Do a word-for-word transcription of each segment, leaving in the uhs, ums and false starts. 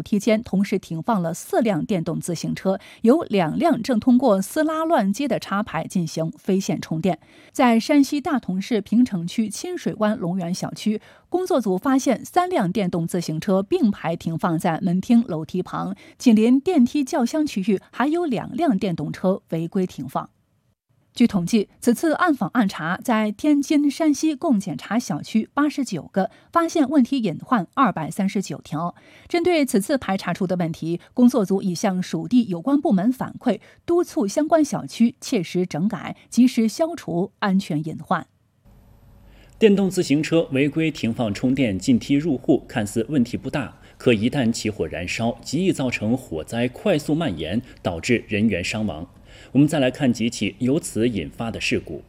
楼梯间同时停放了四辆电动自行车，有两辆正通过斯拉乱街的插排进行非线充电。在山西大同市平城区清水湾龙源小区，工作组发现三辆电动自行车并排停放在门厅楼梯旁，紧邻电梯轿厢区域还有两辆电动车违规停放。据统计，此次暗访暗查，在天津、山西共检查小区八十九个，发现问题隐患二百三十九条。针对此次排查出的问题，工作组已向属地有关部门反馈，督促相关小区切实整改，及时消除安全隐患。 电动自行车违规停放充电进梯入户，看似问题不大，可一旦起火燃烧，极易造成火灾快速蔓延，导致人员伤亡。我们再来看几起由此引发的事故。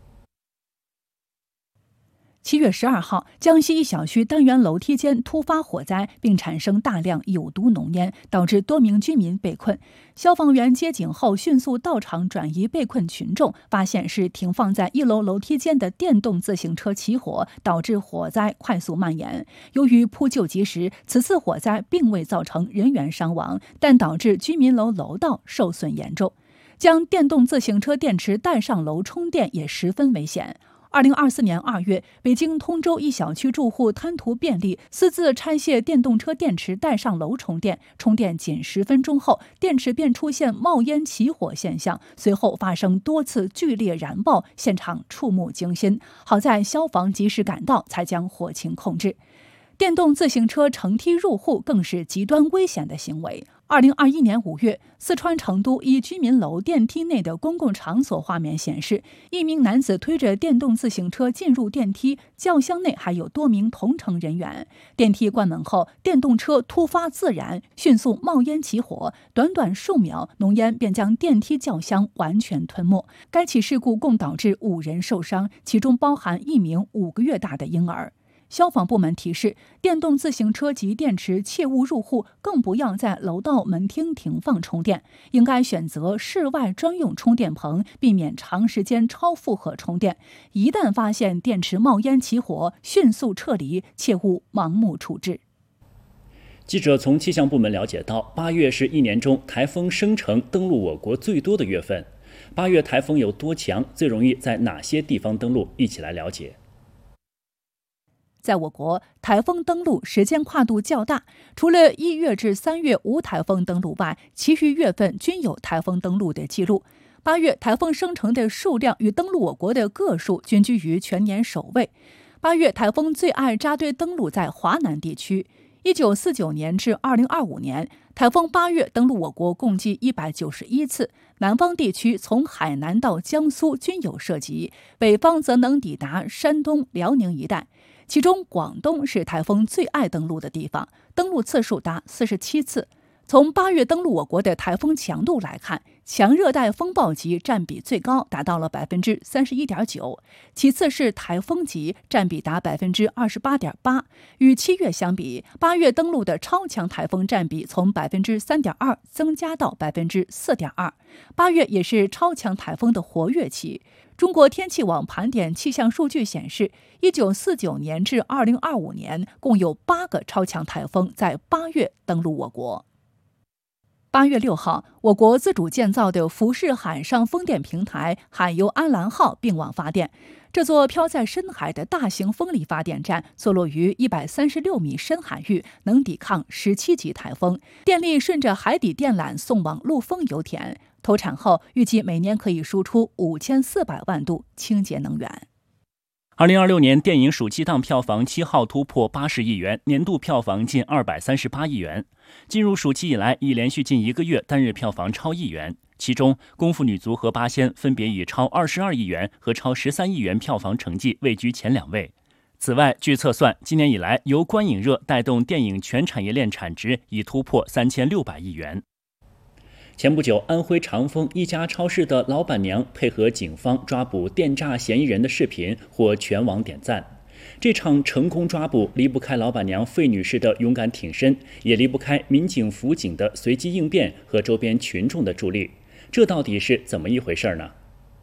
七月十二号，江西一小区单元楼梯间突发火灾，并产生大量有毒浓烟，导致多名居民被困。消防员接警后，迅速到场转移被困群众，发现是停放在一楼楼梯间的电动自行车起火，导致火灾快速蔓延。由于扑救及时，此次火灾并未造成人员伤亡，但导致居民楼楼道受损严重。将电动自行车电池带上楼充电也十分危险。二零二四年二月，北京通州一小区住户贪图便利，私自拆卸电动车电池带上楼充电，充电仅十分钟后，电池便出现冒烟起火现象，随后发生多次剧烈燃爆，现场触目惊心。好在消防及时赶到，才将火情控制。电动自行车乘梯入户更是极端危险的行为。二零二一年五月，四川成都一居民楼电梯内的公共场所画面显示，一名男子推着电动自行车进入电梯，轿厢内还有多名同乘人员。电梯关门后，电动车突发自燃，迅速冒烟起火，短短数秒，浓烟便将电梯轿厢完全吞没。该起事故共导致五人受伤，其中包含一名五个月大的婴儿。消防部门提示，电动自行车及电池切勿入户，更不要在楼道门厅停放充电，应该选择室外专用充电棚，避免长时间超负荷充电。一旦发现电池冒烟起火，迅速撤离，切勿盲目处置。 记者从气象部门了解到，八月是一年中台风生成登陆我国最多的月份。八月台风有多强？最容易在哪些地方登陆？一起来了解。 在我国，台风登陆时间跨度较大，除了一月至三月无台风登陆外，其余月份均有台风登陆的记录。八月台风生成的数量与登陆我国的个数均居于全年首位。八月台风最爱扎堆登陆在华南地区。一九四九年至二零二五年，台风八月登陆我国共计一百九十一次，南方地区从海南到江苏均有涉及，北方则能抵达山东、辽宁一带。其中广东是台风最爱登陆的地方，登陆次数达四十七次。从八月登陆我国的台风强度来看，强热带风暴级占比最高，达到了百分之三十一点九，其次是台风级，占比达百分之二十八点八。与七月相比，八月登陆的超强台风占比从百分之三点二增加到百分之四点二。八月也是超强台风的活跃期。中国天气网盘点气象数据显示，一九四九年至二零二五年，共有八个超强台风在八月登陆我国。八月六号，我国自主建造的浮式海上风电平台海游安澜号并网发电。这座漂在深海的大型风力发电站坐落于一百三十六米深海域，能抵抗十七级台风。电力顺着海底电缆送往陆丰油田。投产后，预计每年可以输出五千四百万度清洁能源。 二零二六年电影暑期档票房七号突破八十亿元，年度票房近二百三十八亿元。进入暑期以来，已连续近一个月单日票房超亿元。其中，《功夫女足》和《八仙》分别以超二十二亿元和超十三亿元票房成绩位居前两位。此外，据测算，今年以来由观影热带动电影全产业链产值已突破三千六百亿元。前不久，安徽长丰一家超市的老板娘配合警方抓捕电诈嫌疑人的视频获全网点赞。这场成功抓捕离不开老板娘费女士的勇敢挺身，也离不开民警辅警的随机应变和周边群众的助力。这到底是怎么一回事呢？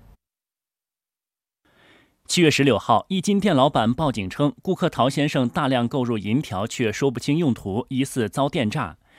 七月十六号，一金店老板报警称，顾客陶先生大量购入银条却说不清用途，疑似遭电诈。